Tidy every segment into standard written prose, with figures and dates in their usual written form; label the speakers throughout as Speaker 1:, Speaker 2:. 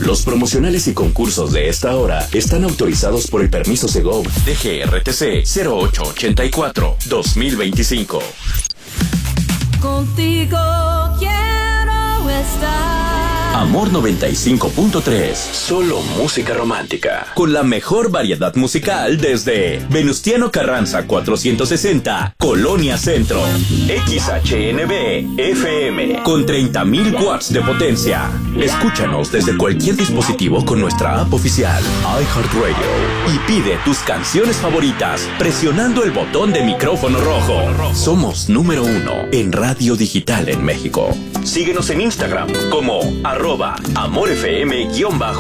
Speaker 1: Los promocionales y concursos de esta hora están autorizados por el permiso Segov DGRTC 0884-2025.
Speaker 2: Contigo quiero estar.
Speaker 1: Amor 95.3, solo música romántica. Con la mejor variedad musical desde Venustiano Carranza 460, Colonia Centro. XHNB FM con 30.000 watts de potencia. Escúchanos desde cualquier dispositivo con nuestra app oficial iHeartRadio y pide tus canciones favoritas presionando el botón de micrófono rojo. Somos número 1 en radio digital en México. Síguenos en Instagram como @AmorFM_MX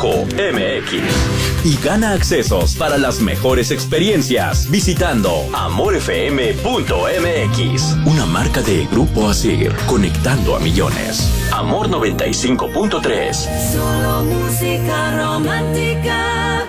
Speaker 1: y gana accesos para las mejores experiencias visitando amorfm.mx, una marca de Grupo Asir, conectando a millones. Amor 95.3,
Speaker 2: solo música romántica.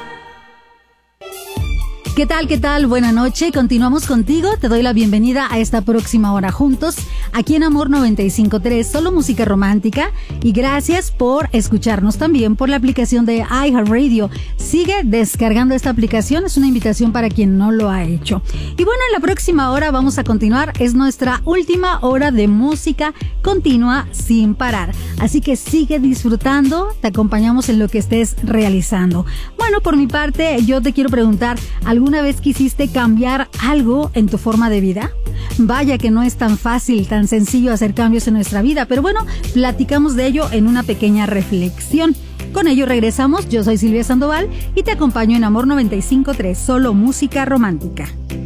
Speaker 3: ¿Qué tal? ¿Qué tal? Buena noche. Continuamos contigo. Te doy la bienvenida a esta próxima hora juntos, aquí en Amor 95.3, solo música romántica. Y gracias por escucharnos también por la aplicación de iHeartRadio. Sigue descargando esta aplicación. Es una invitación para quien no lo ha hecho. Y bueno, en la próxima hora vamos a continuar. Es nuestra última hora de música continua sin parar. Así que sigue disfrutando. Te acompañamos en lo que estés realizando. Bueno, por mi parte, yo te quiero preguntar, ¿alguna vez quisiste cambiar algo en tu forma de vida? Vaya que no es tan fácil, tan sencillo hacer cambios en nuestra vida, pero bueno, platicamos de ello en una pequeña reflexión. Con ello regresamos, yo soy Silvia Sandoval y te acompaño en Amor 95.3, solo música romántica.